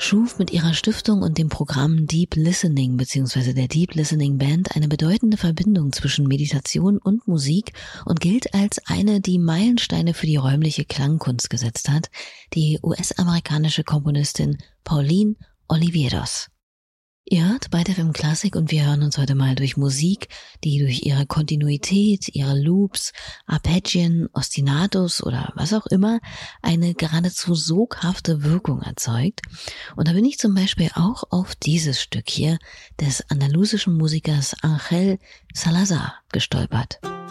schuf mit ihrer Stiftung und dem Programm Deep Listening bzw. der Deep Listening Band eine bedeutende Verbindung zwischen Meditation und Musik und gilt als eine, die Meilensteine für die räumliche Klangkunst gesetzt hat, die US-amerikanische Komponistin Pauline Oliveros. Ihr hört bei FM Klassik und wir hören uns heute mal durch Musik, die durch ihre Kontinuität, ihre Loops, Arpeggien, Ostinatos oder was auch immer eine geradezu soghafte Wirkung erzeugt. Und da bin ich zum Beispiel auch auf dieses Stück hier des andalusischen Musikers Ángel Salazar gestolpert.